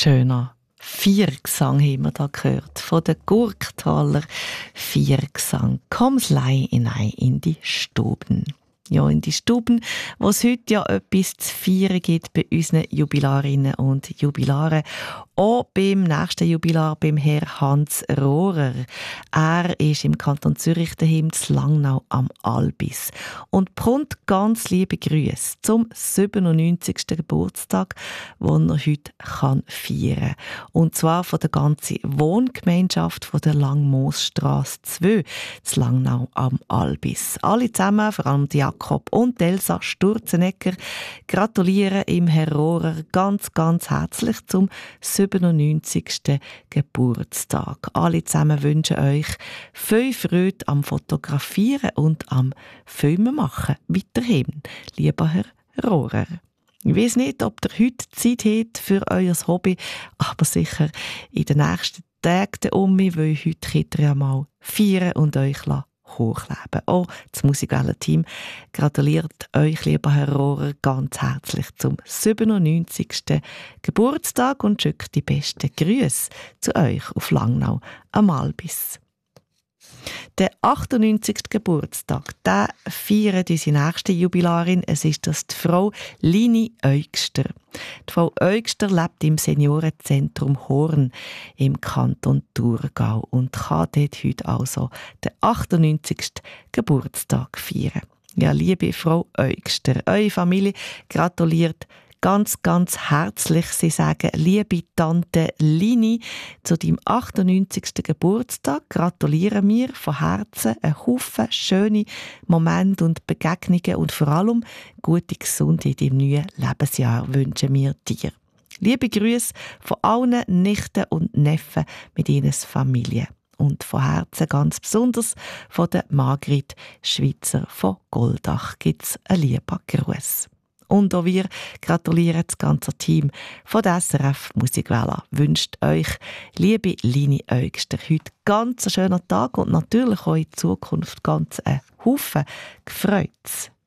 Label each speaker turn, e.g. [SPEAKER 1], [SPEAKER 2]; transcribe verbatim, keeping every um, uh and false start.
[SPEAKER 1] schöner Viergesang haben wir da gehört. Von der Gurktaler Viergesang. Komm's lei hinein in die Stuben. Ja, in die Stuben, wo es heute ja etwas zu feiern gibt bei unseren Jubilarinnen und Jubilaren. Auch beim nächsten Jubilar, beim Herr Hans Rohrer. Er ist im Kanton Zürich daheim zu Langnau am Albis und bringt ganz liebe Grüße zum siebenundneunzigsten Geburtstag, den er heute kann feiern kann. Und zwar von der ganzen Wohngemeinschaft von der Langmoosstrasse zwei zu Langnau am Albis. Alle zusammen, vor allem die Jakob und Elsa Sturzenegger, gratulieren im Herr Rohrer ganz, ganz herzlich zum siebenundneunzigsten Geburtstag. Alle zusammen wünschen euch viel Freude am Fotografieren und am Filmen machen. Weiterhin, lieber Herr Rohrer. Ich weiss nicht, ob ihr heute Zeit habt für euer Hobby, aber sicher in den nächsten Tagen um mich, weil heute könnt ihr ja mal feiern und euch hochleben. Auch das Musikwellen-Team gratuliert euch, lieber Herr Rohrer, ganz herzlich zum siebenundneunzigsten Geburtstag und schickt die besten Grüße zu euch auf Langnau am Albis. Der achtundneunzigsten Geburtstag, den feiert unsere nächste Jubilarin. Es ist das die Frau Lini Eugster. Die Frau Eugster lebt im Seniorenzentrum Horn im Kanton Thurgau und kann dort heute also den achtundneunzigsten Geburtstag feiern. Ja, liebe Frau Eugster, eure Familie gratuliert ganz, ganz herzlich. Sie sagen, liebe Tante Lini, zu deinem achtundneunzigsten Geburtstag gratulieren wir von Herzen einen Haufen schöne Momente und Begegnungen und vor allem gute Gesundheit im neuen Lebensjahr wünschen wir dir. Liebe Grüße von allen Nichten und Neffen mit ihren Familien. Und von Herzen ganz besonders von der Margrit Schweizer von Goldach gibt es einen lieben Gruß. Und auch wir gratulieren das ganze Team von der S R F Musikwelle. Wünscht euch, liebe Lini Eugster, heute ganz einen schönen Tag und natürlich auch in Zukunft ganz einen Haufen Gefreutes.